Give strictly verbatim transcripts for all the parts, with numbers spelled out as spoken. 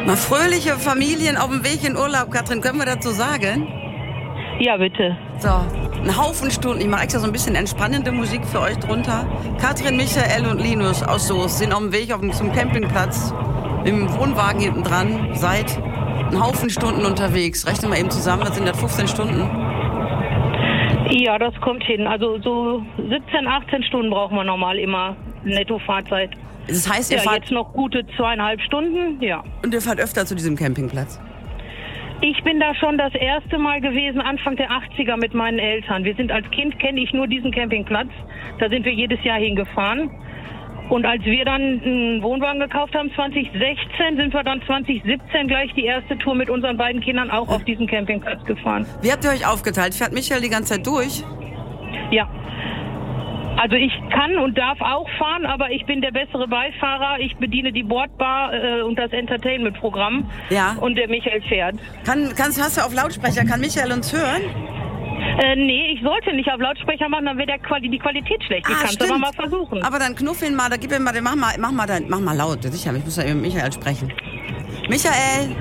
Mal fröhliche Familien auf dem Weg in Urlaub, Katrin, können wir dazu sagen? Ja, bitte. So, ein Haufen Stunden. Ich mache extra so ein bisschen entspannende Musik für euch drunter. Katrin, Michael und Linus aus Soest sind auf dem Weg auf dem, zum Campingplatz im Wohnwagen hinten dran. Seit ein Haufen Stunden unterwegs. Rechnen wir eben zusammen, das sind das fünfzehn Stunden. Ja, das kommt hin. Also so siebzehn, achtzehn Stunden brauchen wir normal immer Netto-Fahrzeit. Das heißt, ihr ja, fahrt... jetzt noch gute zweieinhalb Stunden, ja. Und ihr fahrt öfter zu diesem Campingplatz? Ich bin da schon das erste Mal gewesen, Anfang der achtziger mit meinen Eltern. Wir sind als Kind, kenne ich nur diesen Campingplatz. Da sind wir jedes Jahr hingefahren. Und als wir dann einen Wohnwagen gekauft haben, zwanzig sechzehn, sind wir dann zwanzig siebzehn gleich die erste Tour mit unseren beiden Kindern auch auf diesen Campingplatz gefahren. Wie habt ihr euch aufgeteilt? Fährt Michael die ganze Zeit durch? Ja. Also ich kann und darf auch fahren, aber ich bin der bessere Beifahrer. Ich bediene die Bordbar äh, und das Entertainment-Programm. Ja. Und der Michael fährt. Kann, kannst, hast du auf Lautsprecher? Kann Michael uns hören? Äh, nee, ich sollte nicht auf Lautsprecher machen, dann wäre der Quali- die Qualität schlecht. Ich Ah, kann es stimmt. aber mal versuchen. Aber dann knuff ihn mal, da gib ihm mal, mach mal, mach mal, dein, mach mal laut. Sicher, ich muss ja eben mit Michael sprechen. Michael!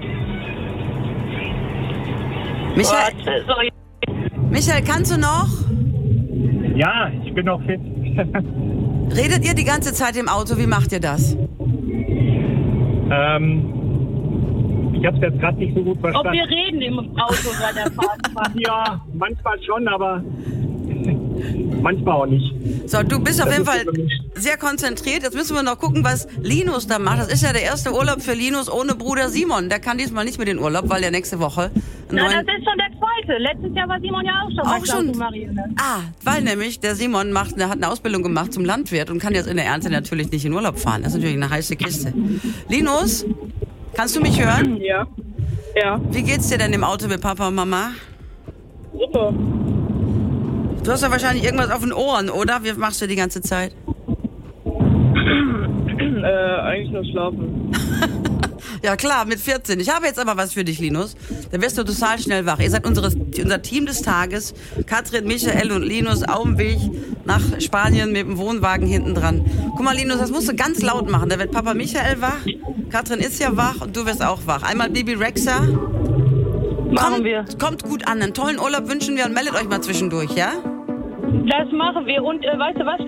Michael! Warte, sorry. Michael, kannst du noch? Ja, ich bin noch fit. Redet ihr die ganze Zeit im Auto? Wie macht ihr das? ähm, ich habe es jetzt gerade nicht so gut Ob verstanden. wir reden im Auto bei der Fahrt? Ja, manchmal schon, aber manchmal auch nicht. So, du bist auf Das jeden ist Fall so gemischt. sehr konzentriert. Jetzt müssen wir noch gucken, was Linus da macht. Das ist ja der erste Urlaub für Linus ohne Bruder Simon. Der kann diesmal nicht mit in den Urlaub, weil er nächste Woche einen Na, neuen... das ist schon der zweite. Letztes Jahr war Simon ja auch schon Auch bei schon? Klaus und Marianne. Ah, weil nämlich der Simon macht, der hat eine Ausbildung gemacht zum Landwirt und kann jetzt in der Ernte natürlich nicht in Urlaub fahren. Das ist natürlich eine heiße Kiste. Linus, kannst du mich hören? Ja. Ja. Wie geht's dir denn im Auto mit Papa und Mama? Super. Du hast ja wahrscheinlich irgendwas auf den Ohren, oder? Wie machst du die ganze Zeit? Äh, eigentlich nur schlafen. Ja klar, mit vierzehn. Ich habe jetzt aber was für dich, Linus. Da wirst du total schnell wach. Ihr seid unsere, unser Team des Tages. Katrin, Michael und Linus auf dem Weg nach Spanien mit dem Wohnwagen hinten dran. Guck mal, Linus, das musst du ganz laut machen. Da wird Papa Michael wach, Katrin ist ja wach und du wirst auch wach. Einmal Bibi Rexa. Machen kommt, wir. Kommt gut an. Einen tollen Urlaub wünschen wir und meldet euch mal zwischendurch, ja? Das machen wir. Und äh, weißt du was?